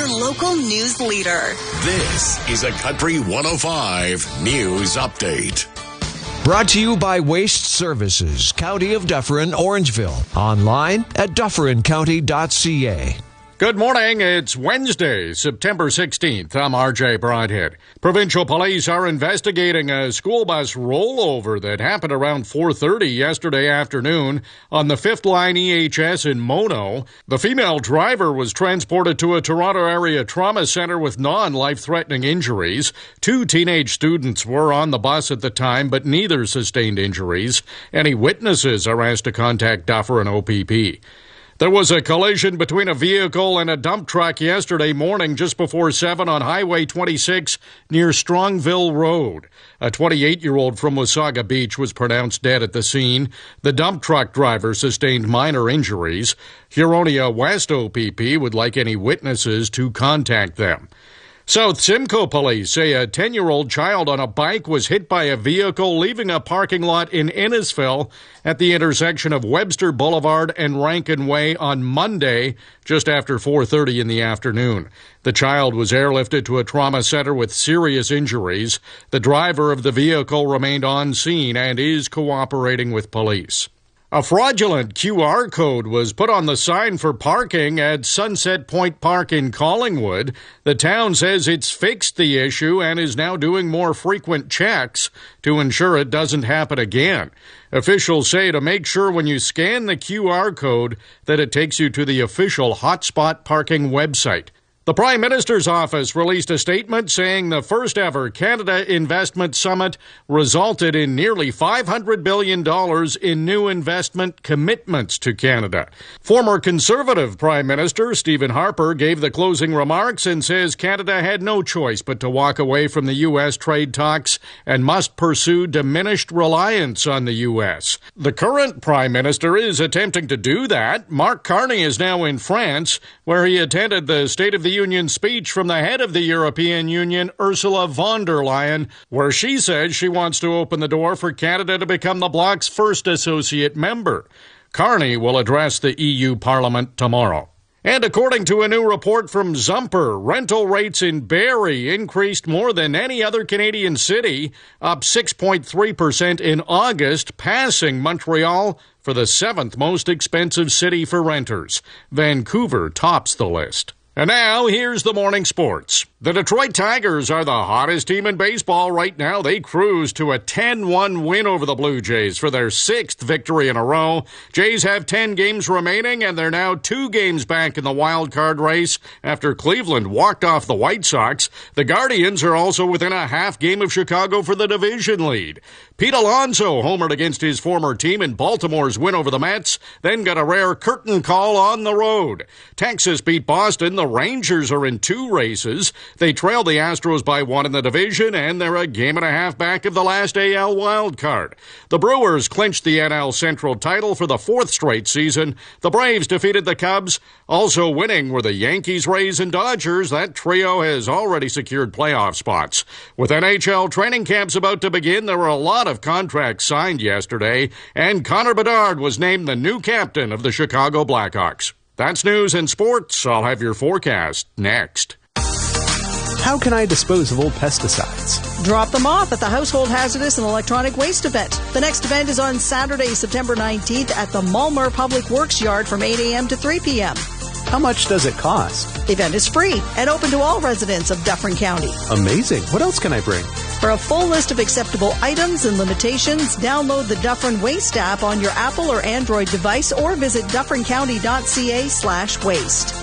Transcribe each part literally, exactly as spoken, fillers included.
your local news leader. This is a Country one oh five News Update. Brought to you by Waste Services, County of Dufferin, Orangeville. Online at dufferin county dot c a. Good morning. It's Wednesday, September sixteenth. I'm R J Broadhead. Provincial police are investigating a school bus rollover that happened around four thirty yesterday afternoon on the Fifth Line E H S in Mono. The female driver was transported to a Toronto area trauma center with non-life-threatening injuries. Two teenage students were on the bus at the time, but neither sustained injuries. Any witnesses are asked to contact Dufferin O P P. There was a collision between a vehicle and a dump truck yesterday morning just before seven on Highway twenty-six near Strongville Road. A twenty-eight-year-old from Wasaga Beach was pronounced dead at the scene. The dump truck driver sustained minor injuries. Huronia West O P P would like any witnesses to contact them. South Simcoe police say a ten-year-old child on a bike was hit by a vehicle leaving a parking lot in Innisfil at the intersection of Webster Boulevard and Rankin Way on Monday, just after four thirty in the afternoon. The child was airlifted to a trauma center with serious injuries. The driver of the vehicle remained on scene and is cooperating with police. A fraudulent Q R code was put on the sign for parking at Sunset Point Park in Collingwood. The town says it's fixed the issue and is now doing more frequent checks to ensure it doesn't happen again. Officials say to make sure when you scan the Q R code that it takes you to the official Hotspot Parking website. The Prime Minister's office released a statement saying the first-ever Canada Investment Summit resulted in nearly five hundred billion dollars in new investment commitments to Canada. Former Conservative Prime Minister Stephen Harper gave the closing remarks and says Canada had no choice but to walk away from the U S trade talks and must pursue diminished reliance on the U S. The current Prime Minister is attempting to do that. Mark Carney is now in France, where he attended the State of the Union speech from the head of the European Union, Ursula von der Leyen, where she says she wants to open the door for Canada to become the bloc's first associate member. Carney will address the E U Parliament tomorrow. And according to a new report from Zumper, rental rates in Barrie increased more than any other Canadian city, up six point three percent in August, passing Montreal for the seventh most expensive city for renters. Vancouver tops the list. And now, here's the morning sports. The Detroit Tigers are the hottest team in baseball right now. They cruise to a ten one win over the Blue Jays for their sixth victory in a row. Jays have ten games remaining, and they're now two games back in the wild card race after Cleveland walked off the White Sox. The Guardians are also within a half game of Chicago for the division lead. Pete Alonso homered against his former team in Baltimore's win over the Mets, then got a rare curtain call on the road. Texas beat Boston. The Rangers are in two races. They trail the Astros by one in the division, and they're a game and a half back of the last A L wild card. The Brewers clinched the N L Central title for the fourth straight season. The Braves defeated the Cubs. Also winning were the Yankees, Rays, and Dodgers. That trio has already secured playoff spots. With N H L training camps about to begin, there were a lot of contracts signed yesterday, and Connor Bedard was named the new captain of the Chicago Blackhawks. That's news and sports. I'll have your forecast next. How can I dispose of old pesticides? Drop them off at the Household Hazardous and Electronic Waste event. The next event is on Saturday, September nineteenth at the Mulmer Public Works Yard from eight a.m. to three p.m. How much does it cost? The event is free and open to all residents of Dufferin County. Amazing. What else can I bring? For a full list of acceptable items and limitations, download the Dufferin Waste app on your Apple or Android device or visit dufferin county dot c a slash waste.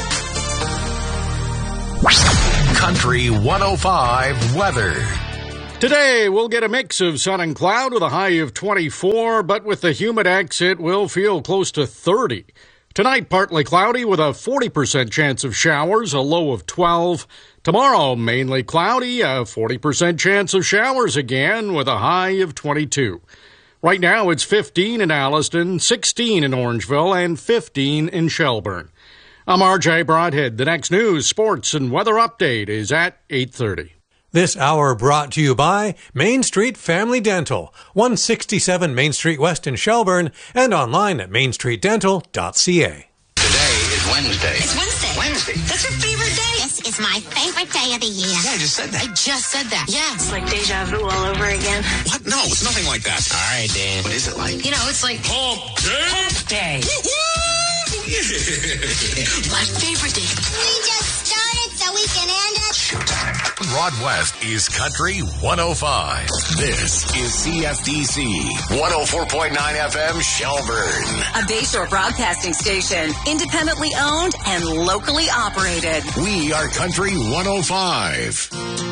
Country one oh five weather. Today, we'll get a mix of sun and cloud with a high of twenty-four, but with the Humidex, it will feel close to thirty. Tonight, partly cloudy with a forty percent chance of showers, a low of twelve. Tomorrow, mainly cloudy, a forty percent chance of showers again with a high of twenty-two. Right now, it's fifteen in Alliston, sixteen in Orangeville, and fifteen in Shelburne. I'm R J Broadhead. The next news, sports, and weather update is at eight thirty. This hour brought to you by Main Street Family Dental, one sixty-seven Main Street West in Shelburne, and online at main street dental dot c a. Today is Wednesday. It's Wednesday. Wednesday. That's your favorite day. This is my favorite day of the year. Yeah, I just said that. I just said that. Yeah. It's like deja vu all over again. What? No, it's nothing like that. All right, Dan. What is it like? You know, it's like Hump Day. Hump Day. My favorite day. We just started so we can end it. Showtime. Rod West is Country one oh five. This is C F D C one oh four point nine F M Shelburne. A Bayshore broadcasting station, independently owned and locally operated. We are Country one oh five.